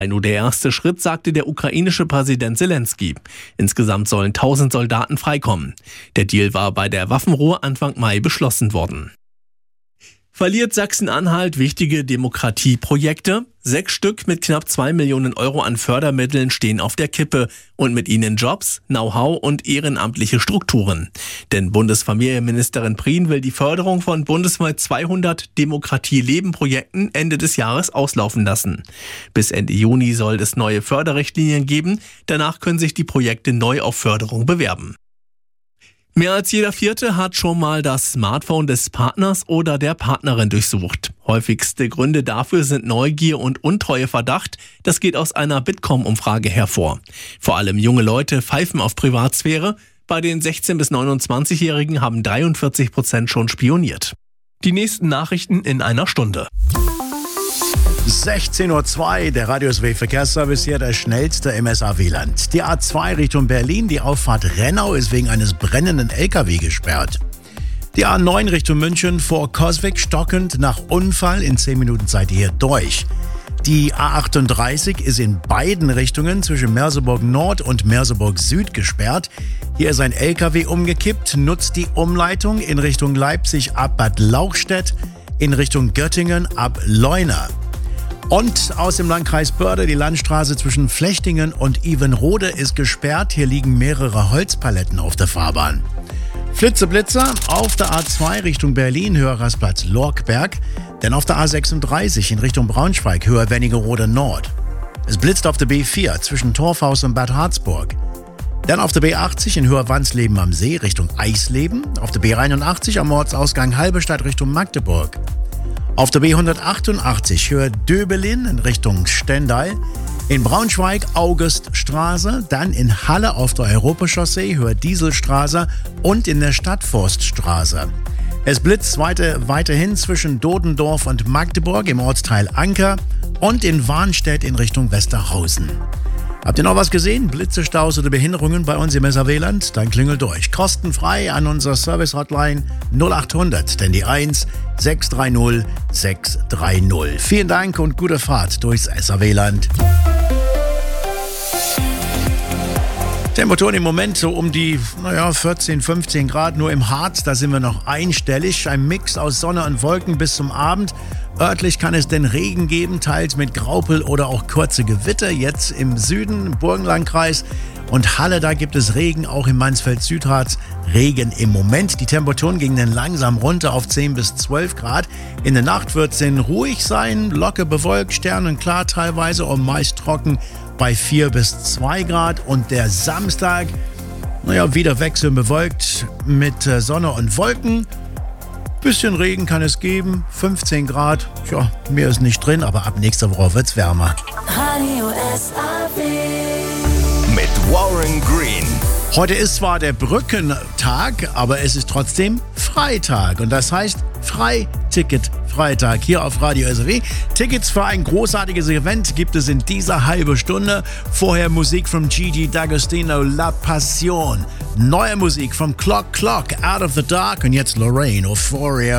Nur der erste Schritt, sagte der ukrainische Präsident Zelensky. Insgesamt sollen 1000 Soldaten freikommen. Der Deal war bei der Waffenruhe Anfang Mai beschlossen worden. Verliert Sachsen-Anhalt wichtige Demokratieprojekte? 6 Stück mit knapp 2 Millionen Euro an Fördermitteln stehen auf der Kippe und mit ihnen Jobs, Know-how und ehrenamtliche Strukturen. Denn Bundesfamilienministerin Prien will die Förderung von bundesweit 200 Demokratie-Leben-Projekten Ende des Jahres auslaufen lassen. Bis Ende Juni soll es neue Förderrichtlinien geben. Danach können sich die Projekte neu auf Förderung bewerben. Mehr als jeder Vierte hat schon mal das Smartphone des Partners oder der Partnerin durchsucht. Häufigste Gründe dafür sind Neugier und Untreueverdacht. Das geht aus einer Bitkom-Umfrage hervor. Vor allem junge Leute pfeifen auf Privatsphäre. Bei den 16- bis 29-Jährigen haben 43% schon spioniert. Die nächsten Nachrichten in einer Stunde. 16:02 Uhr, der Radio SW Verkehrsservice hier, der schnellste im SAW-Land. Die A2 Richtung Berlin, die Auffahrt Rennau ist wegen eines brennenden LKW gesperrt. Die A9 Richtung München vor Coswig stockend nach Unfall, in 10 Minuten seid ihr hier durch. Die A38 ist in beiden Richtungen zwischen Merseburg Nord und Merseburg Süd gesperrt. Hier ist ein LKW umgekippt, nutzt die Umleitung in Richtung Leipzig ab Bad Lauchstädt, in Richtung Göttingen ab Leuna. Und aus dem Landkreis Börde, die Landstraße zwischen Flechtingen und Ivenrode ist gesperrt. Hier liegen mehrere Holzpaletten auf der Fahrbahn. Flitzeblitzer auf der A2 Richtung Berlin, Höherrastplatz Lorkberg. Denn auf der A36 in Richtung Braunschweig, höher Wernigerode Nord. Es blitzt auf der B4 zwischen Torfhaus und Bad Harzburg. Dann auf der B80 in Höher Wansleben am See Richtung Eisleben. Auf der B81 am Ortsausgang Halberstadt Richtung Magdeburg. Auf der B188 höher Döbelin in Richtung Stendal, in Braunschweig Auguststraße, dann in Halle auf der Europachaussee höher Dieselstraße und in der Stadtforststraße. Es blitzt weiterhin zwischen Dodendorf und Magdeburg im Ortsteil Anker und in Warnstedt in Richtung Westerhausen. Habt ihr noch was gesehen? Blitze, Staus oder Behinderungen bei uns im SAW-Land? Dann klingelt durch. Kostenfrei an unserer Service-Hotline 0800, denn die 1 630 630. Vielen Dank und gute Fahrt durchs SAW-Land. Temperaturen im Moment so um die 14, 15 Grad, nur im Harz, da sind wir noch einstellig. Ein Mix aus Sonne und Wolken bis zum Abend. Örtlich kann es den Regen geben, teils mit Graupel oder auch kurze Gewitter. Jetzt im Süden, im Burgenlandkreis und Halle, da gibt es Regen, auch im Mansfeld-Südharz Regen im Moment. Die Temperaturen gingen dann langsam runter auf 10 bis 12 Grad. In der Nacht wird es dann ruhig sein, locker bewölkt, sternenklar teilweise und meist trocken bei 4 bis 2 Grad. Und der Samstag, wieder wechselnd bewölkt mit Sonne und Wolken. Bisschen Regen kann es geben, 15 Grad, mehr ist nicht drin, aber ab nächster Woche wird's wärmer. Radio SAW. Mit Warren Green. Heute ist zwar der Brückentag, aber es ist trotzdem Freitag und das heißt Freiticket-Freitag hier auf Radio SAW. Tickets für ein großartiges Event gibt es in dieser halben Stunde. Vorher Musik von Gigi D'Agostino, La Passion. Neue Musik von Clock, Out of the Dark und jetzt Lorraine, Euphoria.